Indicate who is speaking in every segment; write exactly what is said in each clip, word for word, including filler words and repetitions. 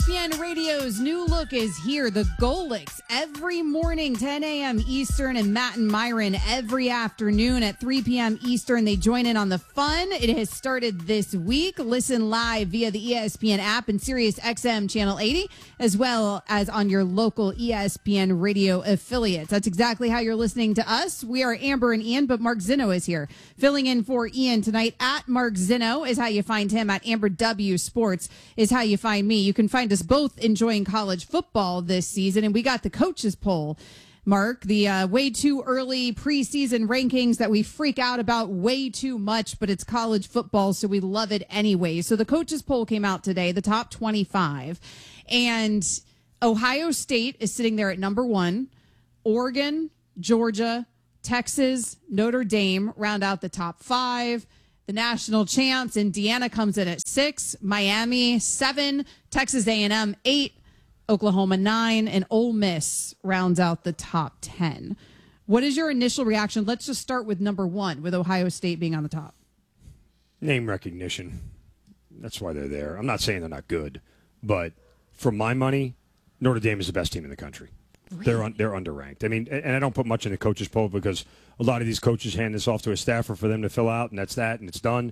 Speaker 1: P N Radio's new look is here. The Golics every morning, ten a.m. Eastern, and Matt and Myron every afternoon at three p.m. Eastern. They join in on the fun. It has started this week. Listen live via the E S P N app and Sirius X M Channel eighty, as well as on your local E S P N radio affiliates. That's exactly how you're listening to us. We are Amber and Ian, but Mark Zinno is here. Filling in for Ian tonight at Mark Zinno is how you find him. At Amber W Sports is how you find me. You can find us both enjoying college football this season, and we got the coaches poll, Mark, the uh, way too early preseason rankings that we freak out about way too much, but it's college football, so we love it anyway. So the coaches poll came out today, the top twenty-five, and Ohio State is sitting there at number one. Oregon, Georgia, Texas, Notre Dame round out the top five. The national champs, Indiana comes in at six, Miami seven, Texas A and M eight, Oklahoma nine, and Ole Miss rounds out the top ten. What is your initial reaction? Let's just start with number one, with Ohio State being on the top.
Speaker 2: Name recognition. That's why they're there. I'm not saying they're not good, but for my money, Notre Dame is the best team in the country.
Speaker 1: Really?
Speaker 2: They're un, they're underranked. I mean, and I don't put much in the coaches poll because a lot of these coaches hand this off to a staffer for them to fill out, and that's that, and it's done.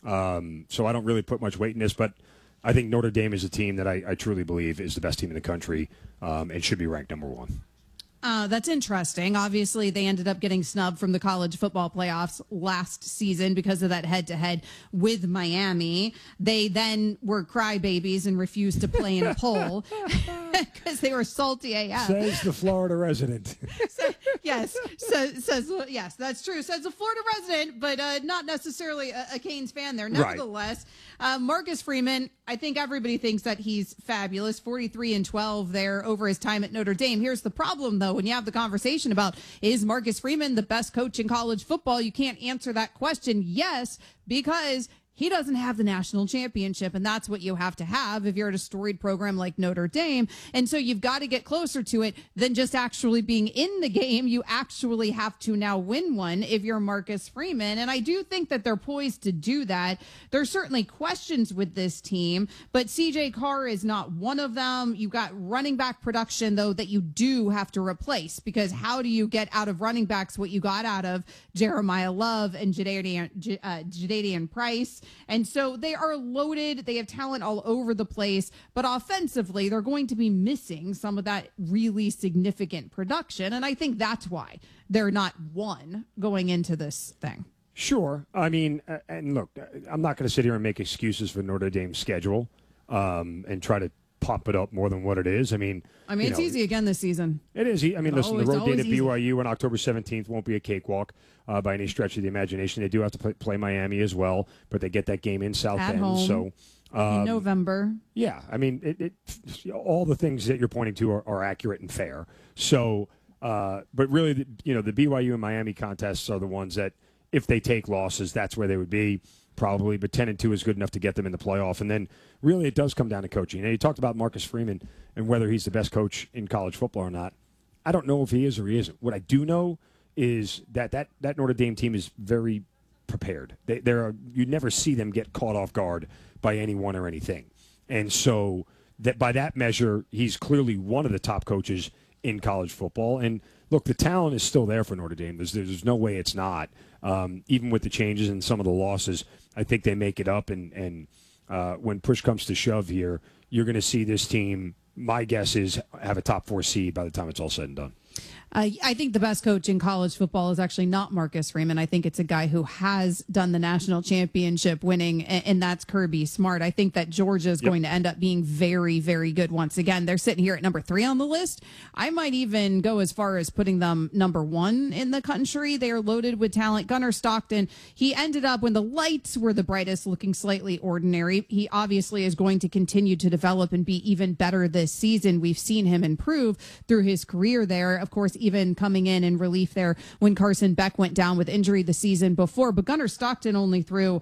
Speaker 2: Um, so I don't really put much weight in this, but I think Notre Dame is a team that I, I truly believe is the best team in the country um, and should be ranked number one.
Speaker 1: Uh, that's interesting. Obviously, they ended up getting snubbed from the college football playoffs last season because of that head-to-head with Miami. They then were crybabies and refused to play in a poll because they were salty A F.
Speaker 2: Says the Florida resident.
Speaker 1: So, yes, says, says yes, that's true. Says a Florida resident, but uh, not necessarily a, a Canes fan there. Nevertheless, right. uh, Marcus Freeman, I think everybody thinks that he's fabulous. forty-three and twelve there over his time at Notre Dame. Here's the problem, though. When you have the conversation about, is Marcus Freeman the best coach in college football, you can't answer that question yes, because he doesn't have the national championship, and that's what you have to have if you're at a storied program like Notre Dame. And so you've got to get closer to it than just actually being in the game. You actually have to now win one if you're Marcus Freeman. And I do think that they're poised to do that. There's certainly questions with this team, but C J Carr is not one of them. You've got running back production, though, that you do have to replace, because how do you get out of running backs what you got out of Jeremiah Love and Jadarian, uh, Jadarian Price? And so they are loaded. They have talent all over the place. But offensively, they're going to be missing some of that really significant production. And I think that's why they're not one going into this thing.
Speaker 2: Sure. I mean, uh, and look, I'm not going to sit here and make excuses for Notre Dame's schedule um, and try to pop it up more than what it is. I mean,
Speaker 1: I mean, it's
Speaker 2: know,
Speaker 1: easy again this season.
Speaker 2: It is. I mean,
Speaker 1: it's
Speaker 2: listen,
Speaker 1: always,
Speaker 2: the road date at
Speaker 1: easy.
Speaker 2: B Y U on October seventeenth won't be a cakewalk uh, by any stretch of the imagination. They do have to play, play Miami as well, but they get that game in South
Speaker 1: at
Speaker 2: Bend.
Speaker 1: Home,
Speaker 2: so um,
Speaker 1: in November.
Speaker 2: Yeah, I mean, it, it, all the things that you're pointing to are, are accurate and fair. So, uh, but really, the, you know, the B Y U and Miami contests are the ones that, if they take losses, that's where they would be. Probably, but ten and two is good enough to get them in the playoff. And then really it does come down to coaching. Now, you talked about Marcus Freeman and whether he's the best coach in college football or not. I don't know if he is or he isn't. What I do know is that that, that Notre Dame team is very prepared. They, there are, you never see them get caught off guard by anyone or anything. And so that by that measure, he's clearly one of the top coaches in college football. And look, the talent is still there for Notre Dame. There's, there's no way it's not. Um, even with the changes and some of the losses, I think they make it up. And, and uh, when push comes to shove here, you're going to see this team, my guess is, have a top four seed by the time it's all said and done.
Speaker 1: Uh, I think the best coach in college football is actually not Marcus Freeman. I think it's a guy who has done the national championship winning, and, and that's Kirby Smart. I think that Georgia is yep. going to end up being very, very good once again. They're sitting here at number three on the list. I might even go as far as putting them number one in the country. They are loaded with talent. Gunnar Stockton, he ended up, when the lights were the brightest, looking slightly ordinary. He obviously is going to continue to develop and be even better this season. We've seen him improve through his career there. Of course, even coming in in relief there when Carson Beck went down with injury the season before. But Gunnar Stockton only threw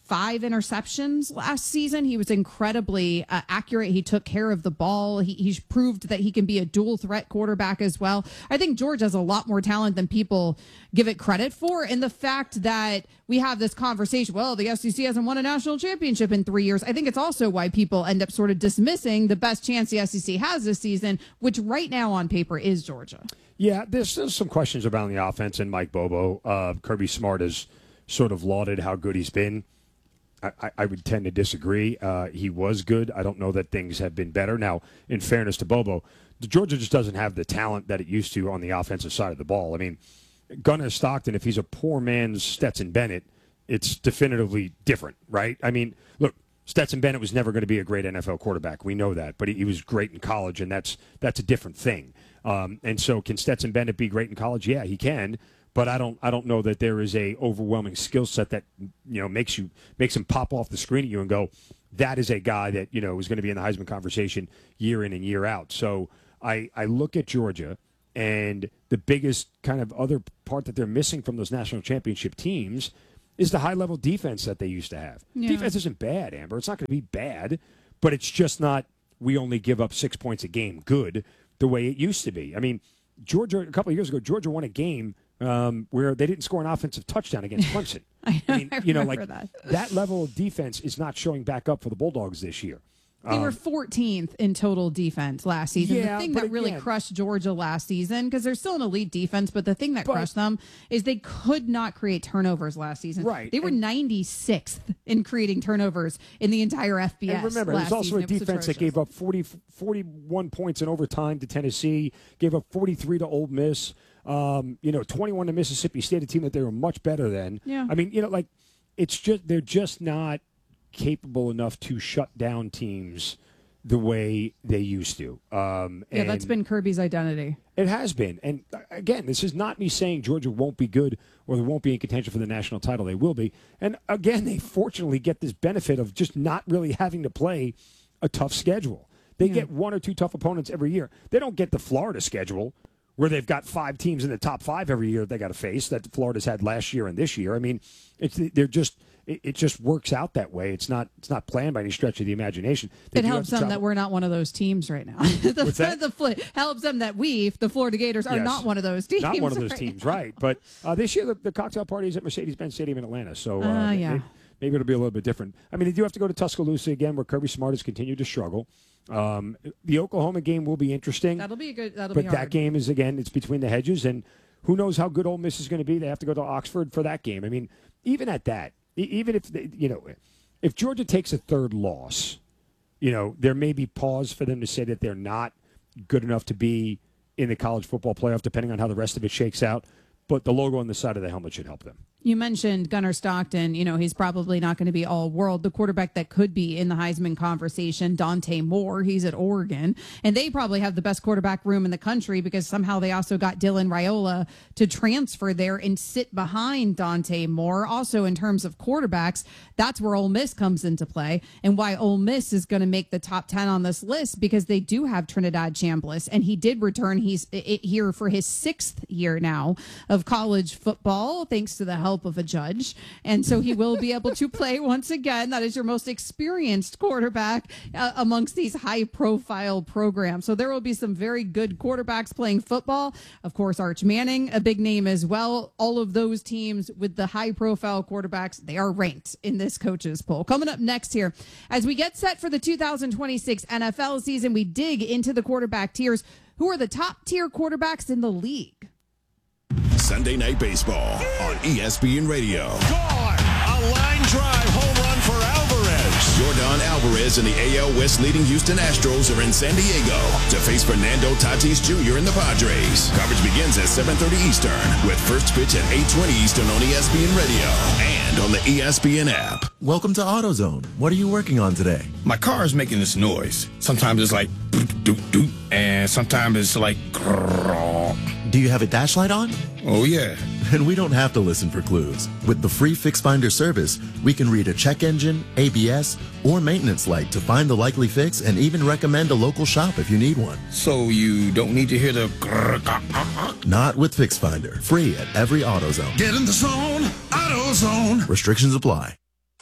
Speaker 1: five interceptions last season. He was incredibly uh, accurate. He took care of the ball. He, he's proved that he can be a dual threat quarterback as well. I think Georgia has a lot more talent than people give it credit for. And the fact that we have this conversation, well, the S E C hasn't won a national championship in three years. I think it's also why people end up sort of dismissing the best chance the S E C has this season, which right now on paper is Georgia.
Speaker 2: Yeah, there's still some questions around the offense and Mike Bobo. Uh, Kirby Smart has sort of lauded how good he's been. I, I would tend to disagree. Uh, he was good. I don't know that things have been better. Now, in fairness to Bobo, Georgia just doesn't have the talent that it used to on the offensive side of the ball. I mean, Gunnar Stockton, if he's a poor man's Stetson Bennett, it's definitively different, right? I mean, look, Stetson Bennett was never going to be a great N F L quarterback. We know that. But he, he was great in college, and that's that's a different thing. Um, and so can Stetson Bennett be great in college? Yeah, he can. But I don't. I don't know that there is a overwhelming skill set that you know makes you makes him pop off the screen at you and go, that is a guy that you know is going to be in the Heisman conversation year in and year out. So I I look at Georgia, and the biggest kind of other part that they're missing from those national championship teams is the high level defense that they used to have. Yeah. Defense isn't bad, Amber. It's not going to be bad, but it's just not. We only give up six points a game. Good the way it used to be. I mean, Georgia a couple of years ago, Georgia won a game. Um, where they didn't score an offensive touchdown against Clemson.
Speaker 1: I,
Speaker 2: I mean,
Speaker 1: I
Speaker 2: you know, like
Speaker 1: that.
Speaker 2: that level of defense is not showing back up for the Bulldogs this year.
Speaker 1: They um, were fourteenth in total defense last season.
Speaker 2: Yeah,
Speaker 1: the thing that really
Speaker 2: again,
Speaker 1: crushed Georgia last season, because they're still an elite defense, but the thing that
Speaker 2: but,
Speaker 1: crushed them is they could not create turnovers last season.
Speaker 2: Right.
Speaker 1: They were ninety-sixth in creating turnovers in the entire F B S.
Speaker 2: And remember, there's also
Speaker 1: season.
Speaker 2: a defense that gave up forty, forty-one points in overtime to Tennessee, gave up forty-three to Ole Miss. Um, you know, twenty-one to Mississippi State, a team that they were much better than.
Speaker 1: Yeah.
Speaker 2: I mean, you know, like it's just they're just not capable enough to shut down teams the way they used to. Um,
Speaker 1: yeah, that's been Kirby's identity.
Speaker 2: It has been. And again, this is not me saying Georgia won't be good or they won't be in contention for the national title. They will be. And again, they fortunately get this benefit of just not really having to play a tough schedule. They yeah. get one or two tough opponents every year. They don't get the Florida schedule where they've got five teams in the top five every year they got to face that Florida's had last year and this year. I mean, it's they're just it, it just works out that way. It's not it's not planned by any stretch of the imagination. They
Speaker 1: it helps them travel. That we're not one of those teams right now. the,
Speaker 2: What's that?
Speaker 1: The flip helps them that we, the Florida Gators, are
Speaker 2: yes.
Speaker 1: not one of those teams.
Speaker 2: Not one of those
Speaker 1: right
Speaker 2: teams,
Speaker 1: now.
Speaker 2: right? But uh, this year the, the cocktail party is at Mercedes-Benz Stadium in Atlanta, so uh,
Speaker 1: uh, yeah.
Speaker 2: maybe, maybe it'll be a little bit different. I mean, they do have to go to Tuscaloosa again, where Kirby Smart has continued to struggle. Um, the Oklahoma game will be interesting.
Speaker 1: That'll be a good. That'll
Speaker 2: but
Speaker 1: be hard.
Speaker 2: that game is again, it's between the hedges, and who knows how good Ole Miss is going to be? They have to go to Oxford for that game. I mean, even at that, even if they, you know, if Georgia takes a third loss, you know, there may be pause for them to say that they're not good enough to be in the college football playoff, depending on how the rest of it shakes out. But the logo on the side of the helmet should help them.
Speaker 1: You mentioned Gunnar Stockton. You know, he's probably not going to be all world. The quarterback that could be in the Heisman conversation, Dante Moore, he's at Oregon. And they probably have the best quarterback room in the country because somehow they also got Dylan Raiola to transfer there and sit behind Dante Moore. Also, in terms of quarterbacks, that's where Ole Miss comes into play and why Ole Miss is going to make the top ten on this list because they do have Trinidad Chambliss. And he did return. He's here for his sixth year now of college football, thanks to the help of a judge, and so he will be able to play once again. That is your most experienced quarterback uh, amongst these high-profile programs. So there will be some very good quarterbacks playing football. Of course, Arch Manning, a big name as well. All of those teams with the high-profile quarterbacks, they are ranked in this coaches poll. Coming up next here, as we get set for the two thousand twenty-six N F L season, we dig into the quarterback tiers. Who are the top-tier quarterbacks in the league?
Speaker 3: Sunday Night Baseball on E S P N Radio.
Speaker 4: Gone! A line drive home run for Alvarez.
Speaker 3: Yordan Alvarez and the A L West leading Houston Astros are in San Diego to face Fernando Tatis Junior and the Padres. Coverage begins at seven thirty Eastern with first pitch at eight twenty Eastern on E S P N Radio and on the E S P N app.
Speaker 5: Welcome to AutoZone. What are you working on today?
Speaker 4: My car is making this noise. Sometimes it's like doot, doot, doot, and sometimes it's like grrr.
Speaker 5: Do you have a dash light on?
Speaker 4: Oh, yeah.
Speaker 5: And we don't have to listen for clues. With the free Fix Finder service, we can read a check engine, A B S, or maintenance light to find the likely fix and even recommend a local shop if you need one.
Speaker 4: So you don't need to hear the grrr.
Speaker 5: Not with Fix Finder. Free at every AutoZone.
Speaker 4: Get in the zone, AutoZone.
Speaker 5: Restrictions apply.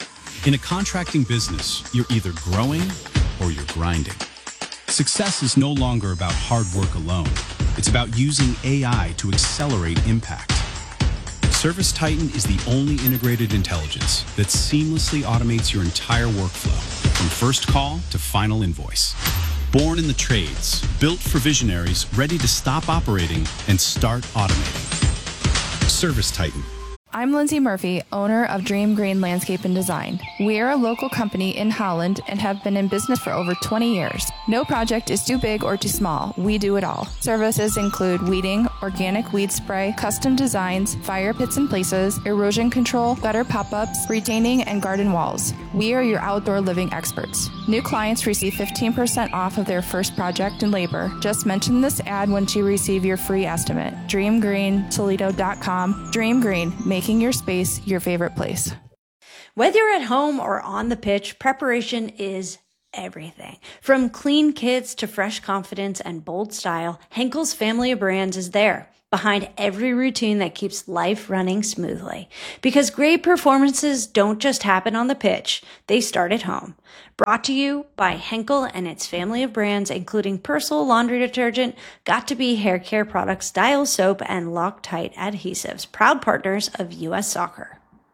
Speaker 6: In a contracting business, you're either growing or you're grinding. Success is no longer about hard work alone. It's about using A I to accelerate impact. ServiceTitan is the only integrated intelligence that seamlessly automates your entire workflow, from first call to final invoice. Born in the trades, built for visionaries ready to stop operating and start automating. ServiceTitan.
Speaker 7: I'm Lindsay Murphy, owner of Dream Green Landscape and Design. We are a local company in Holland and have been in business for over twenty years. No project is too big or too small. We do it all. Services include weeding, organic weed spray, custom designs, fire pits and places, erosion control, gutter pop-ups, retaining, and garden walls. We are your outdoor living experts. New clients receive fifteen percent off of their first project and labor. Just mention this ad once you receive your free estimate. dream green toledo dot com. Dream Green, making your space your favorite place.
Speaker 8: Whether you're at home or on the pitch, preparation is everything. From clean kits to fresh confidence and bold style, Henkel's family of brands is there, behind every routine that keeps life running smoothly. Because great performances don't just happen on the pitch, they start at home. Brought to you by Henkel and its family of brands, including Persil laundry detergent, Got2b hair care products, Dial soap, and Loctite adhesives, proud partners of U S Soccer.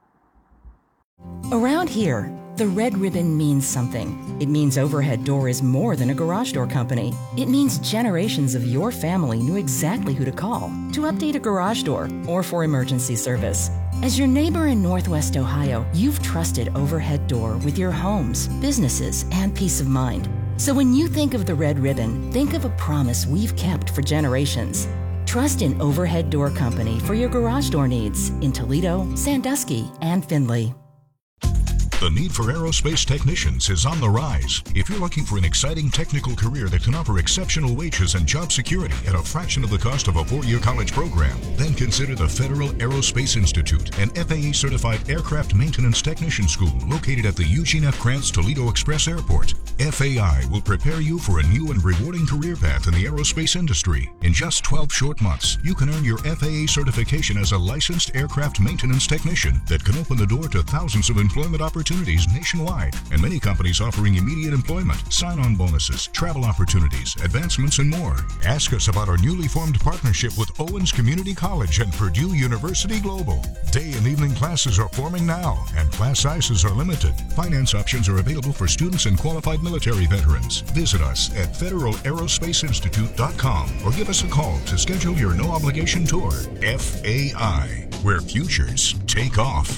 Speaker 9: Around here, the red ribbon means something. It means Overhead Door is more than a garage door company. It means generations of your family knew exactly who to call to update a garage door or for emergency service. As your neighbor in Northwest Ohio, you've trusted Overhead Door with your homes, businesses, and peace of mind. So when you think of the red ribbon, think of a promise we've kept for generations. Trust in Overhead Door Company for your garage door needs in Toledo, Sandusky, and Findlay.
Speaker 10: The need for aerospace technicians is on the rise. If you're looking for an exciting technical career that can offer exceptional wages and job security at a fraction of the cost of a four-year college program, then consider the Federal Aerospace Institute, an F A A-certified aircraft maintenance technician school located at the Eugene F. Krantz Toledo Express Airport. F A I will prepare you for a new and rewarding career path in the aerospace industry. In just twelve short months, you can earn your F A A certification as a licensed aircraft maintenance technician that can open the door to thousands of employment opportunities nationwide, and many companies offering immediate employment, sign-on bonuses, travel opportunities, advancements, and more. Ask us about our newly formed partnership with Owens Community College and Purdue University Global. Day and evening classes are forming now, and class sizes are limited. Finance options are available for students and qualified military veterans. Visit us at federal aerospace institute dot com or give us a call to schedule your no-obligation tour. F A I, where futures take off.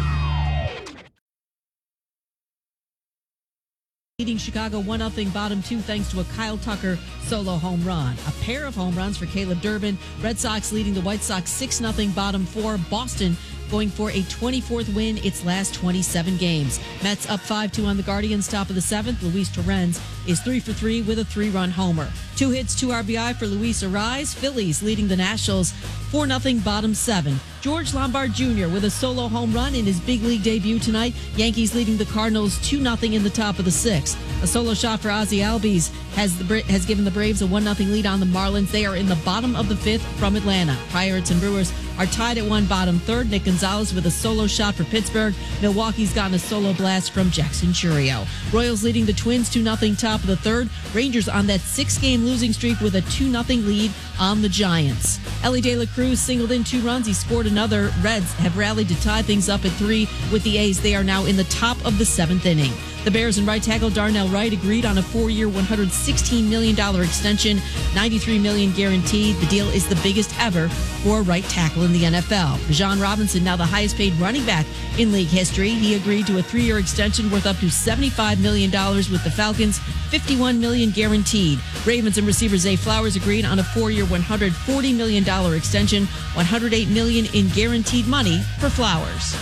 Speaker 11: Leading Chicago one nothing bottom two thanks to a Kyle Tucker solo home run. A pair of home runs for Caleb Durbin. Red Sox leading the White Sox six nothing bottom four. Boston going for a twenty-fourth win its last twenty-seven games. Mets up five two on the Guardians, top of the seventh. Luis Torrens is three for three with a three-run homer. Two hits, two R B I for Luis Arraez. Phillies leading the Nationals four nothing bottom seven. George Lombard Junior with a solo home run in his big league debut tonight. Yankees leading the Cardinals two nothing in the top of the sixth. A solo shot for Ozzie Albies has the has given the Braves a one nothing lead on the Marlins. They are in the bottom of the fifth from Atlanta. Pirates and Brewers are tied at one bottom third. Nick Gonzalez with a solo shot for Pittsburgh. Milwaukee's gotten a solo blast from Jackson Churio. Royals leading the Twins two nothing top of the third. Rangers on that six-game losing streak with a two nothing lead on the Giants. Ellie De La Cruz singled in two runs. He scored another. Reds have rallied to tie things up at three with the A's. They are now in the top of the seventh inning. The Bears and right tackle Darnell Wright agreed on a four-year, one hundred sixteen million dollars extension, ninety-three million dollars guaranteed. The deal is the biggest ever for a right tackle in the N F L. Bijan Robinson, now the highest-paid running back in league history. He agreed to a three-year extension worth up to seventy-five million dollars with the Falcons, fifty-one million dollars guaranteed. Ravens and receiver Zay Flowers agreed on a four-year, one hundred forty million dollars extension, one hundred eight million dollars in guaranteed money for Flowers.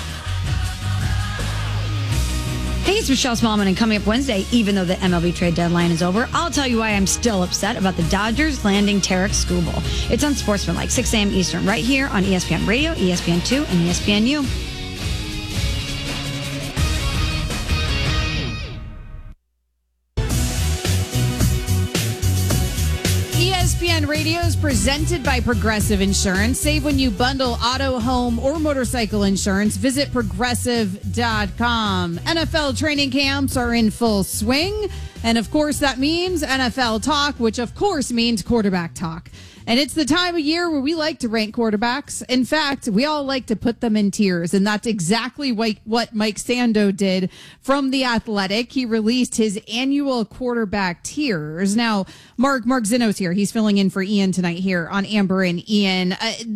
Speaker 12: Hey, it's Michelle Smallman, and coming up Wednesday, even though the M L B trade deadline is over, I'll tell you why I'm still upset about the Dodgers landing Tarek Skubal. It's on Sportsmanlike, six a.m. Eastern, right here on E S P N Radio, E S P N two, and E S P N U.
Speaker 1: E S P N Fan Radio is presented by Progressive Insurance. Save when you bundle auto, home, or motorcycle insurance. Visit progressive dot com. N F L training camps are in full swing. And of course, that means N F L talk, which of course means quarterback talk. And it's the time of year where we like to rank quarterbacks. In fact, we all like to put them in tiers. And that's exactly what Mike Sando did from The Athletic. He released his annual quarterback tiers. Now, Mark Mark Zinno's here. He's filling in for Ian tonight here on Amber and Ian. Uh,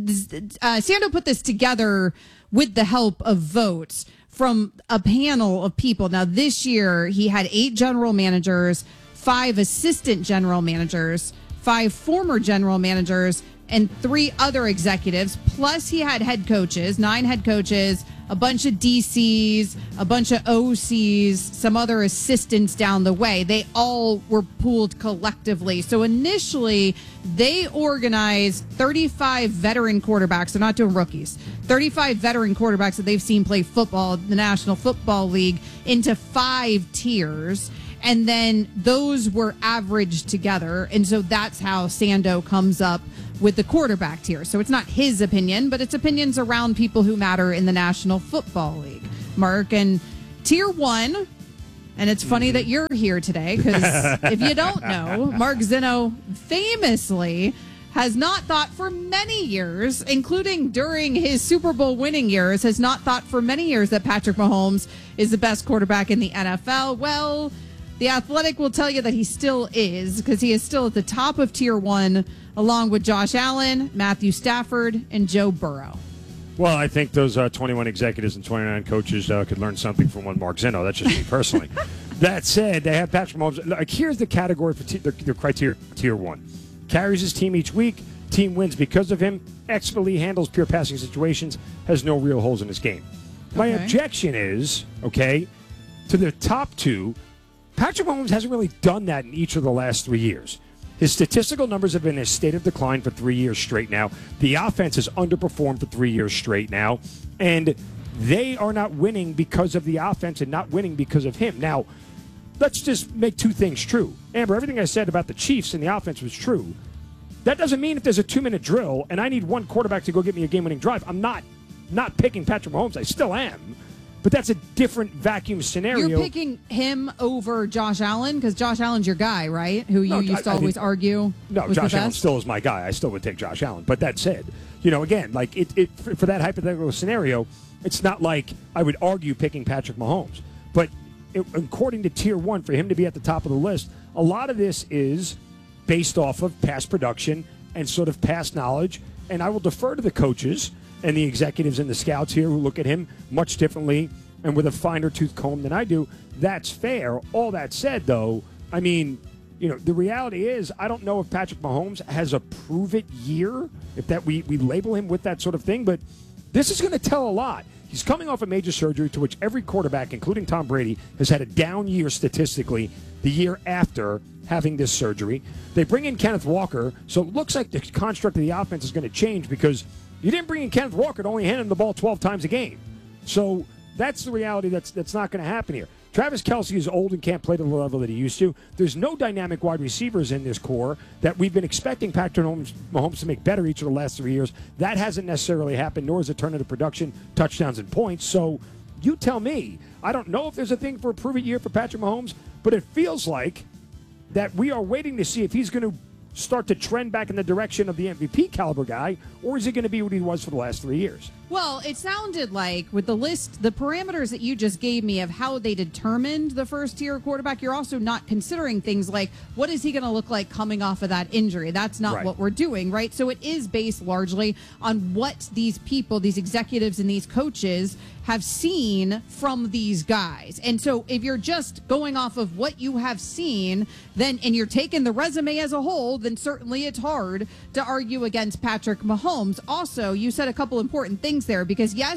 Speaker 1: uh, Sando put this together with the help of votes from a panel of people. Now, this year, he had eight general managers, five assistant general managers, five former general managers, and three other executives. Plus, he had head coaches, nine head coaches, a bunch of D Cs, a bunch of O Cs, some other assistants down the way. They all were pooled collectively. So initially, they organized thirty-five veteran quarterbacks. They're not doing rookies. thirty-five veteran quarterbacks that they've seen play football, the National Football League, into five tiers. And then those were averaged together. And so that's how Sando comes up with the quarterback tier. So it's not his opinion, but it's opinions around people who matter in the National Football League. Mark, and tier one, and it's funny that you're here today because if you don't know, Mark Zinno famously has not thought for many years, including during his Super Bowl winning years, has not thought for many years that Patrick Mahomes is the best quarterback in the N F L. Well, The Athletic will tell you that he still is, because he is still at the top of tier one, along with Josh Allen, Matthew Stafford, and Joe Burrow.
Speaker 2: Well, I think those uh, twenty-one executives and twenty-nine coaches uh, could learn something from one Mark Zinno. That's just me personally. That said, they have Patrick Mahomes. Like, here's the category for t- their, their criteria tier one. Carries his team each week. Team wins because of him. Expertly handles pure passing situations. Has no real holes in his game. My
Speaker 1: Okay.
Speaker 2: objection is, okay, to the top two, Patrick Mahomes hasn't really done that in each of the last three years. His statistical numbers have been in a state of decline for three years straight now. The offense has underperformed for three years straight now. And they are not winning because of the offense and not winning because of him. Now, let's just make two things true. Amber, everything I said about the Chiefs and the offense was true. That doesn't mean if there's a two-minute drill and I need one quarterback to go get me a game-winning drive, I'm not not picking Patrick Mahomes. I still am. But that's a different vacuum scenario.
Speaker 1: You're picking him over Josh Allen because Josh Allen's your guy, right? Who you
Speaker 2: No,
Speaker 1: used to
Speaker 2: I- I
Speaker 1: always
Speaker 2: think-
Speaker 1: argue.
Speaker 2: No,
Speaker 1: was
Speaker 2: Josh
Speaker 1: the
Speaker 2: Allen
Speaker 1: best?
Speaker 2: still is my guy. I still would take Josh Allen. But that said, you know, again, like it, it for, for that hypothetical scenario, it's not like I would argue picking Patrick Mahomes. But it, according to tier one, for him to be at the top of the list, a lot of this is based off of past production and sort of past knowledge. And I will defer to the coaches and the executives and the scouts here who look at him much differently and with a finer tooth comb than I do. That's fair. All that said, though, I mean, you know, the reality is I don't know if Patrick Mahomes has a prove-it year, if that we, we label him with that sort of thing, but this is going to tell a lot. He's coming off a major surgery to which every quarterback, including Tom Brady, has had a down year statistically the year after having this surgery. They bring in Kenneth Walker, so it looks like the construct of the offense is going to change because you didn't bring in Kenneth Walker to only hand him the ball twelve times a game. So that's the reality that's that's not going to happen here. Travis Kelce is old and can't play to the level that he used to. There's no dynamic wide receivers in this core that we've been expecting Patrick Mahomes, Mahomes to make better each of the last three years. That hasn't necessarily happened, nor has it turned into production, touchdowns, and points. So you tell me. I don't know if there's a thing for a prove-it year for Patrick Mahomes, but it feels like that we are waiting to see if he's going to start to trend back in the direction of the M V P caliber guy, or is he going to be what he was for the last three years?
Speaker 1: Well, it sounded like with the list, the parameters that you just gave me of how they determined the first tier quarterback, you're also not considering things like what is he going to look like coming off of that injury? That's not
Speaker 13: Right.
Speaker 1: what we're doing, right? So it is based largely on what these people, these executives and these coaches have seen from these guys. And so if you're just going off of what you have seen, then and you're taking the resume as a whole, then certainly it's hard to argue against Patrick Mahomes. Also, you said a couple important things there because yes,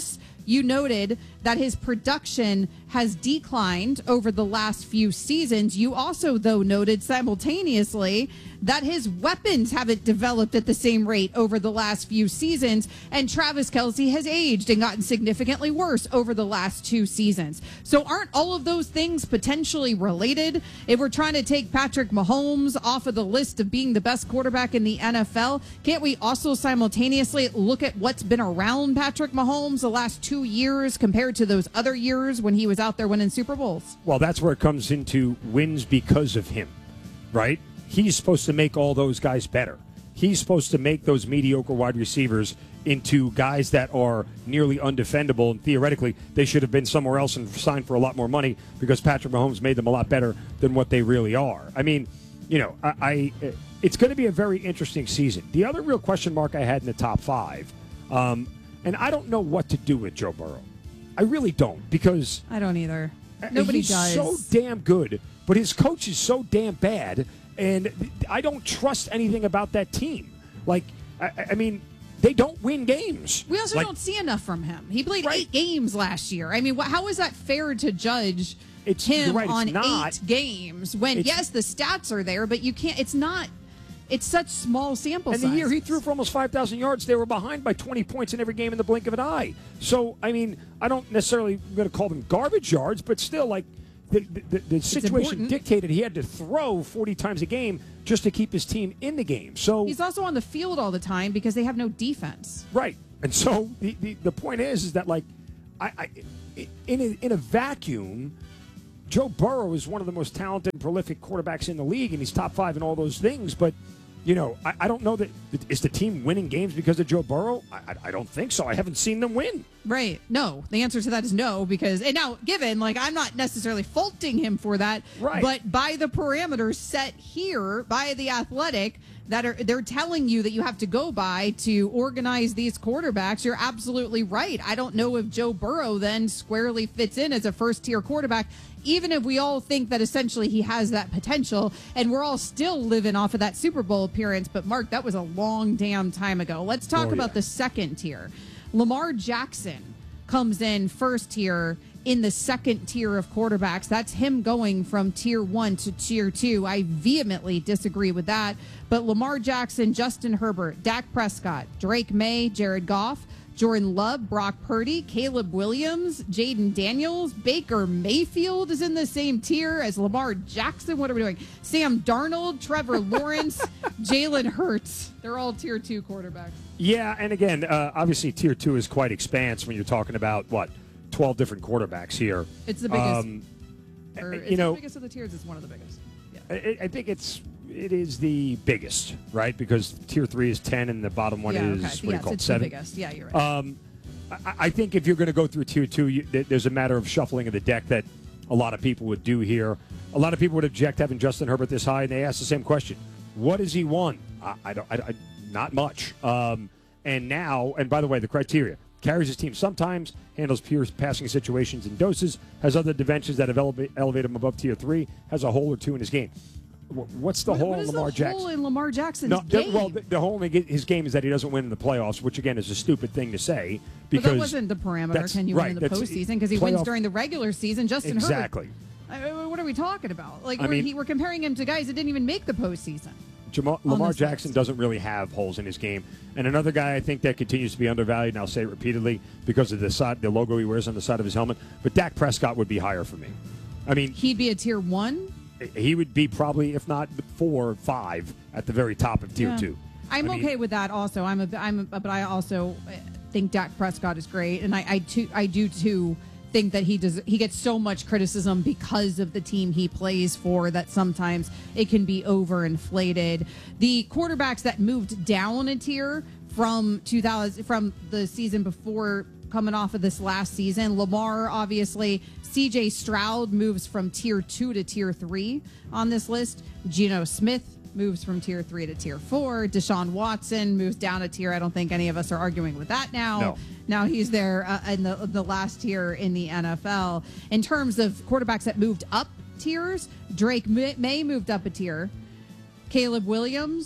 Speaker 1: you noted that his production has declined over the last few seasons. You also, though, noted simultaneously that his weapons haven't developed at the same rate over the last few seasons, and Travis Kelce has aged and gotten significantly worse over the last two seasons. So aren't all of those things potentially related? If we're trying to take Patrick Mahomes off of the list of being the best quarterback in the N F L, can't we also simultaneously look at what's been around Patrick Mahomes the last two years compared to those other years when he was out there winning Super Bowls?
Speaker 2: Well, that's where it comes into wins because of him, right? He's supposed to make all those guys better. He's supposed to make those mediocre wide receivers into guys that are nearly undefendable, and theoretically they should have been somewhere else and signed for a lot more money because Patrick Mahomes made them a lot better than what they really are. I mean, you know, I, I it's going to be a very interesting season. The other real question mark I had in the top five, um, and I don't know what to do with Joe Burrow. I really don't, because
Speaker 1: I don't either. Nobody
Speaker 2: he's
Speaker 1: does.
Speaker 2: so damn good, but his coach is so damn bad, and I don't trust anything about that team. Like, I, I mean, they don't win games.
Speaker 1: We also
Speaker 2: like,
Speaker 1: don't see enough from him. He played
Speaker 2: right.
Speaker 1: eight games last year. I mean, wh- how is that fair to judge
Speaker 2: it's,
Speaker 1: him
Speaker 2: right,
Speaker 1: on
Speaker 2: not,
Speaker 1: eight games when, yes, the stats are there, but you can't, it's not, it's such small sample
Speaker 2: and
Speaker 1: size.
Speaker 2: the year he threw for almost five thousand yards, they were behind by twenty points in every game in the blink of an eye. So, I mean, I don't necessarily going to call them garbage yards, but still, like, the, the, the situation dictated he had to throw forty times a game just to keep his team in the game. So
Speaker 1: he's also on the field all the time because they have no defense.
Speaker 2: Right. And so the, the, the point is, is that, like, I, I in, a, in a vacuum, Joe Burrow is one of the most talented and prolific quarterbacks in the league, and he's top five in all those things. But, you know, I, I don't know that – is the team winning games because of Joe Burrow? I, I, I don't think so. I haven't seen them win.
Speaker 1: Right. No. The answer to that is no, because – and now, given, like, I'm not necessarily faulting him for that.
Speaker 2: Right.
Speaker 1: But by the parameters set here by The Athletic that are they're telling you that you have to go by to organize these quarterbacks, you're absolutely right. I don't know if Joe Burrow then squarely fits in as a first-tier quarterback, even if we all think that essentially he has that potential, and we're all still living off of that Super Bowl appearance. But, Mark, that was a long damn time ago. Let's talk
Speaker 2: oh,
Speaker 1: about
Speaker 2: yeah.
Speaker 1: the second tier. Lamar Jackson comes in first tier in the second tier of quarterbacks. That's him going from tier one to tier two. I vehemently disagree with that. But Lamar Jackson, Justin Herbert, Dak Prescott, Drake May, Jared Goff, Jordan Love, Brock Purdy, Caleb Williams, Jaden Daniels, Baker Mayfield is in the same tier as Lamar Jackson. What are we doing? Sam Darnold, Trevor Lawrence, Jalen Hurts. They're all tier two quarterbacks.
Speaker 2: Yeah, and again, uh, obviously tier two is quite expansive when you're talking about, what, twelve different quarterbacks here.
Speaker 1: It's the biggest.
Speaker 2: Um,
Speaker 1: or it's
Speaker 2: you know,
Speaker 1: the biggest of the tiers. It's one of the biggest. Yeah.
Speaker 2: I, I think it's it is the biggest, right? Because tier three is ten, and the bottom one
Speaker 1: yeah,
Speaker 2: is
Speaker 1: okay.
Speaker 2: what do you
Speaker 1: yes,
Speaker 2: call it,
Speaker 1: it's
Speaker 2: seven.
Speaker 1: The biggest. Yeah, you're right.
Speaker 2: Um, I, I think if you're going to go through tier two, you, there's a matter of shuffling of the deck that a lot of people would do here. A lot of people would object having Justin Herbert this high, and they ask the same question: what has he won? I, I don't. I, I, not much. Um, and now, and by the way, the criteria. Carries his team sometimes, handles pure passing situations in doses, has other dimensions that have elevate, elevate him above tier three, has a hole or two in his game. What's the
Speaker 1: what,
Speaker 2: hole
Speaker 1: what
Speaker 2: in
Speaker 1: is
Speaker 2: Lamar
Speaker 1: the
Speaker 2: Jackson?
Speaker 1: hole in Lamar Jackson's
Speaker 2: no,
Speaker 1: game?
Speaker 2: The, well, the, the hole in his game is that he doesn't win in the playoffs, which again is a stupid thing to say.
Speaker 1: But
Speaker 2: Because
Speaker 1: that wasn't the parameter. Can you
Speaker 2: right,
Speaker 1: win in the postseason? Because he
Speaker 2: playoff,
Speaker 1: wins during the regular season. Justin
Speaker 2: exactly.
Speaker 1: Herbert. Exactly. What are we talking about? Like
Speaker 2: I
Speaker 1: we're,
Speaker 2: mean,
Speaker 1: he, we're comparing him to guys that didn't even make the postseason.
Speaker 2: Jamal, Lamar Jackson list. doesn't really have holes in his game. And another guy I think that continues to be undervalued, and I'll say it repeatedly because of the side, the logo he wears on the side of his helmet, but Dak Prescott would be higher for me. I mean,
Speaker 1: he'd be a tier one?
Speaker 2: He would be probably, if not four or five, at the very top of tier
Speaker 1: yeah.
Speaker 2: two.
Speaker 1: I'm
Speaker 2: I
Speaker 1: okay
Speaker 2: mean,
Speaker 1: with that also. I'm a, I'm a, but I also think Dak Prescott is great, and I I, too, I do too think that he does he gets so much criticism because of the team he plays for that sometimes it can be overinflated. The quarterbacks that moved down a tier from two thousand from the season before coming off of this last season, Lamar obviously, C J Stroud moves from tier two to tier three on this list. Geno Smith moves from tier three to tier four. Deshaun Watson moves down a tier. I don't think any of us are arguing with that now.
Speaker 2: No.
Speaker 1: Now he's there uh, in the the last tier in the N F L. In terms of quarterbacks that moved up tiers, Drake May moved up a tier. Caleb Williams,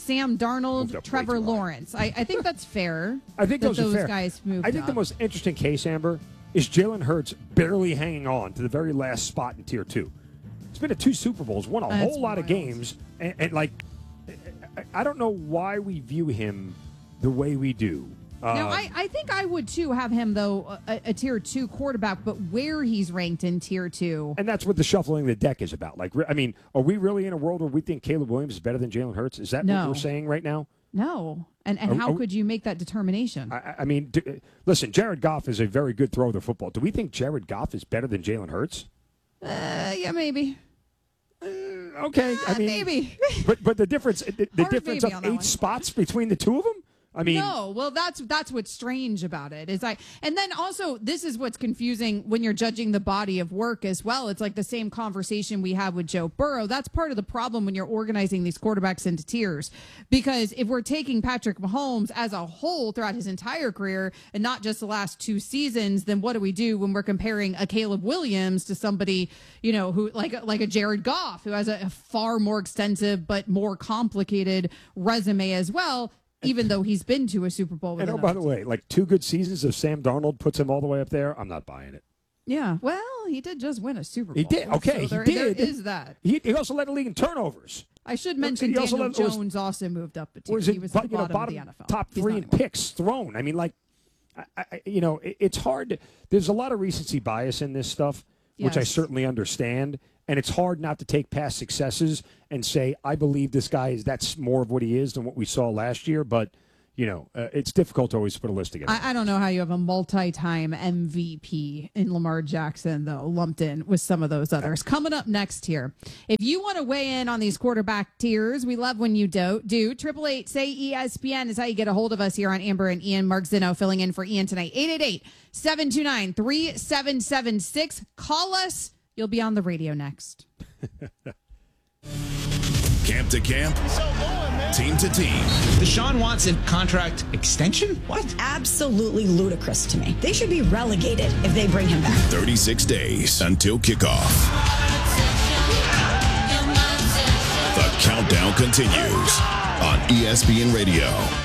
Speaker 1: Sam Darnold,
Speaker 2: up
Speaker 1: Trevor
Speaker 2: way too high.
Speaker 1: Lawrence. I, I think that's fair.
Speaker 2: I think
Speaker 1: that
Speaker 2: those,
Speaker 1: those
Speaker 2: are fair.
Speaker 1: guys moved
Speaker 2: I think
Speaker 1: up.
Speaker 2: the most interesting case, Amber, is Jalen Hurts barely hanging on to the very last spot in Tier Two. He's been to two Super Bowls, won a
Speaker 1: That's
Speaker 2: whole lot of
Speaker 1: wild.
Speaker 2: games, and, and like, I don't know why we view him the way we do.
Speaker 1: No,
Speaker 2: Um,
Speaker 1: I, I think I would too have him though a, a tier two quarterback, but where he's ranked in tier two,
Speaker 2: and that's what the shuffling the deck is about. Like, I mean, are we really in a world where we think Caleb Williams is better than Jalen Hurts? Is that
Speaker 1: No.
Speaker 2: what we're saying right now?
Speaker 1: no. And and
Speaker 2: Are-
Speaker 1: how
Speaker 2: are we-
Speaker 1: could you make that determination?
Speaker 2: I, I mean, do, listen, Jared Goff is a very good thrower of the football. Do we think Jared Goff is better than Jalen Hurts?
Speaker 1: Uh, yeah, maybe.
Speaker 2: Okay, I
Speaker 1: Uh,
Speaker 2: mean,
Speaker 1: maybe.
Speaker 2: but but the difference the, the
Speaker 1: Hard
Speaker 2: difference
Speaker 1: maybe
Speaker 2: of
Speaker 1: on that
Speaker 2: eight
Speaker 1: one.
Speaker 2: spots between the two of them. I mean,
Speaker 1: no, well, that's that's what's strange about it is like, and then also this is what's confusing when you're judging the body of work as well. It's like the same conversation we had with Joe Burrow. That's part of the problem when you're organizing these quarterbacks into tiers, because if we're taking Patrick Mahomes as a whole throughout his entire career and not just the last two seasons, then what do we do when we're comparing a Caleb Williams to somebody, you know, who like like a Jared Goff, who has a, a far more extensive but more complicated resume as well? Even though he's been to a Super Bowl with
Speaker 2: and oh,
Speaker 1: an
Speaker 2: by the way, like two good seasons of Sam Darnold puts him all the way up there. I'm not buying it.
Speaker 1: Yeah, well, he did just win a Super Bowl.
Speaker 2: He did. Okay,
Speaker 1: so there,
Speaker 2: he did.
Speaker 1: There is that.
Speaker 2: He, he also led the league in turnovers.
Speaker 1: I should mention
Speaker 2: He also
Speaker 1: Daniel
Speaker 2: led- was-
Speaker 1: Jones also moved up a tier.
Speaker 2: Was
Speaker 1: He
Speaker 2: it
Speaker 1: was
Speaker 2: bo-
Speaker 1: at the
Speaker 2: you know,
Speaker 1: bottom,
Speaker 2: bottom
Speaker 1: of the N F L.
Speaker 2: top
Speaker 1: He's
Speaker 2: three
Speaker 1: not
Speaker 2: in
Speaker 1: anymore.
Speaker 2: picks thrown? I mean, like, I, I, you know, it, it's hard. To, there's a lot of recency bias in this stuff, which I
Speaker 1: Yes.
Speaker 2: certainly understand. And it's hard not to take past successes and say, I believe this guy is that's more of what he is than what we saw last year. But you know, uh, it's difficult to always put a list together.
Speaker 1: I, I don't know how you have a multi-time M V P in Lamar Jackson, though, lumped in with some of those others. Coming up next here, if you want to weigh in on these quarterback tiers, we love when you do. Do triple eight say E S P N is how you get a hold of us here on Amber and Ian. Mark Zinno filling in for Ian tonight. eight eight eight, seven two nine, three seven seven six. Call us. You'll be on the radio next.
Speaker 3: Camp to camp, team to team.
Speaker 13: Deshaun Watson contract extension? What?
Speaker 14: Absolutely ludicrous to me. They should be relegated if they bring him back.
Speaker 3: thirty-six days until kickoff. The countdown continues on E S P N Radio.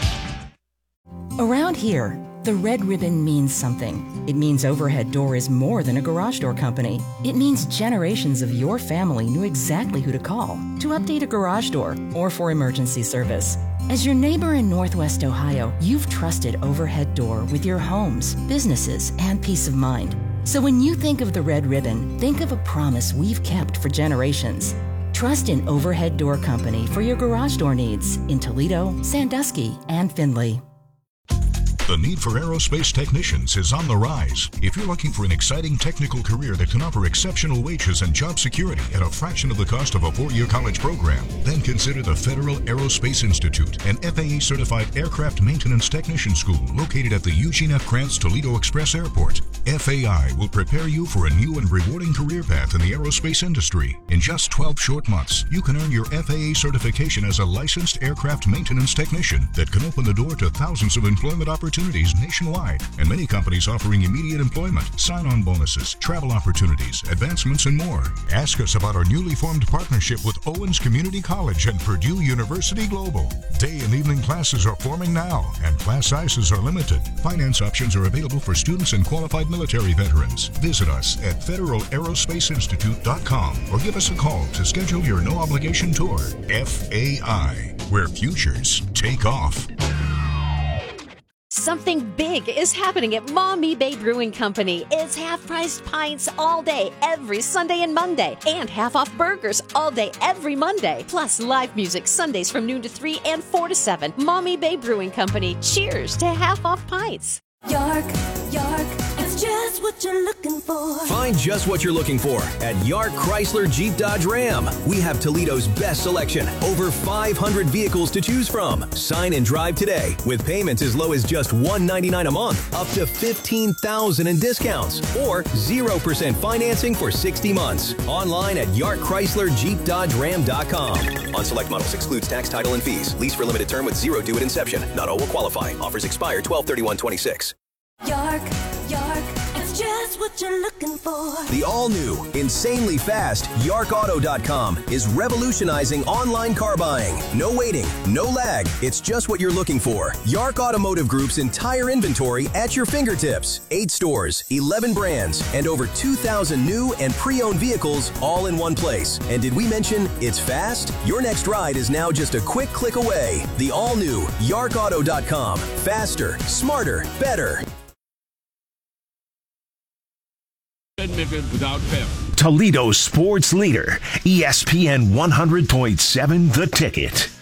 Speaker 9: Around here, the red ribbon means something. It means Overhead Door is more than a garage door company. It means generations of your family knew exactly who to call to update a garage door or for emergency service. As your neighbor in Northwest Ohio, you've trusted Overhead Door with your homes, businesses, and peace of mind. So when you think of the red ribbon, think of a promise we've kept for generations. Trust in Overhead Door Company for your garage door needs in Toledo, Sandusky, and Findlay.
Speaker 10: The need for aerospace technicians is on the rise. If you're looking for an exciting technical career that can offer exceptional wages and job security at a fraction of the cost of a four-year college program, then consider the Federal Aerospace Institute, an F A A-certified aircraft maintenance technician school located at the Eugene F. Krantz Toledo Express Airport. F A I will prepare you for a new and rewarding career path in the aerospace industry. In just twelve short months, you can earn your F A A certification as a licensed aircraft maintenance technician that can open the door to thousands of employment opportunities nationwide, and many companies offering immediate employment, sign-on bonuses, travel opportunities, advancements, and more. Ask us about our newly formed partnership with Owens Community College and Purdue University Global. Day and evening classes are forming now, and class sizes are limited. Finance options are available for students and qualified military veterans. Visit us at federal aerospace institute dot com or give us a call to schedule your no-obligation tour. F A I, where futures take off.
Speaker 15: Something big is happening at Maumee Bay Brewing Company. It's half-priced pints all day, every Sunday and Monday, and half-off burgers all day, every Monday. Plus live music Sundays from noon to three and four to seven. Maumee Bay Brewing Company. Cheers to half-off pints.
Speaker 16: York, York, it's just what you're looking for.
Speaker 17: Find just what you're looking for at Yark Chrysler Jeep Dodge Ram. We have Toledo's best selection, over five hundred vehicles to choose from. Sign and drive today with payments as low as just one hundred ninety-nine dollars a month, up to fifteen thousand dollars in discounts, or zero percent financing for sixty months. Online at Yark Chrysler Jeep Dodge Ram dot com. On select models excludes tax, title, and fees. Lease for limited term with zero due at inception. Not all will qualify. Offers expire twelve thirty-one twenty-six.
Speaker 16: York, York, it's It's just what you're looking for.
Speaker 17: The all-new, insanely fast Yark Auto dot com is revolutionizing online car buying. No waiting, no lag. It's just what you're looking for. Yark Automotive Group's entire inventory at your fingertips. Eight stores, eleven brands, and over two thousand new and pre-owned vehicles all in one place. And did we mention it's fast? Your next ride is now just a quick click away. The all-new Yark Auto dot com. Faster, smarter, better.
Speaker 18: Without fail.
Speaker 19: Toledo's sports leader, E S P N one hundred point seven The Ticket.